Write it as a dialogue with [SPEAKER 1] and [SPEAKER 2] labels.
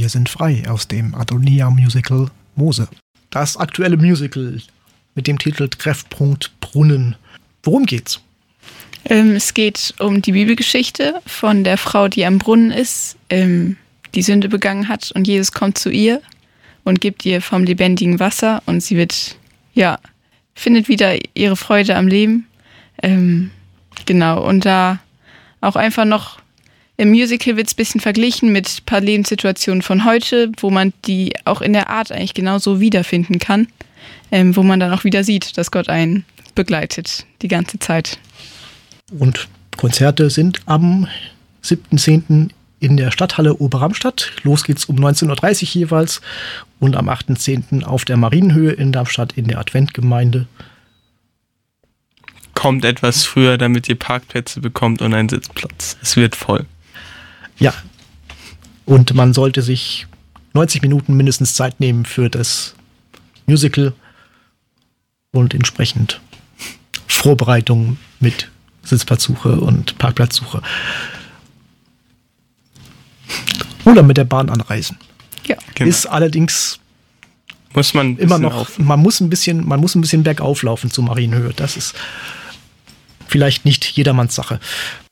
[SPEAKER 1] Wir sind frei aus dem Adonia-Musical Mose. Das aktuelle Musical mit dem Titel Treffpunkt Brunnen. Worum geht's?
[SPEAKER 2] Es geht um die Bibelgeschichte von der Frau, die am Brunnen ist, die Sünde begangen hat und Jesus kommt zu ihr und gibt ihr vom lebendigen Wasser und sie findet wieder ihre Freude am Leben. Genau, und da auch einfach noch im Musical wird es ein bisschen verglichen mit ein paar Lebenssituationen von heute, wo man die auch in der Art eigentlich genauso wiederfinden kann, wo man dann auch wieder sieht, dass Gott einen begleitet die ganze Zeit.
[SPEAKER 1] Und Konzerte sind am 7.10. in der Stadthalle Oberramstadt. Los geht's um 19.30 Uhr jeweils und am 8.10. auf der Marienhöhe in Darmstadt in der Adventgemeinde.
[SPEAKER 3] Kommt etwas früher, damit ihr Parkplätze bekommt und einen Sitzplatz. Es wird voll.
[SPEAKER 1] Ja, und man sollte sich 90 Minuten mindestens Zeit nehmen für das Musical und entsprechend Vorbereitungen mit Sitzplatzsuche und Parkplatzsuche. Oder mit der Bahn anreisen.
[SPEAKER 2] Ja.
[SPEAKER 3] Genau.
[SPEAKER 1] Ist allerdings
[SPEAKER 3] muss man
[SPEAKER 1] immer noch, man muss ein bisschen bergauf laufen zur Marienhöhe. Das ist vielleicht nicht jedermanns Sache.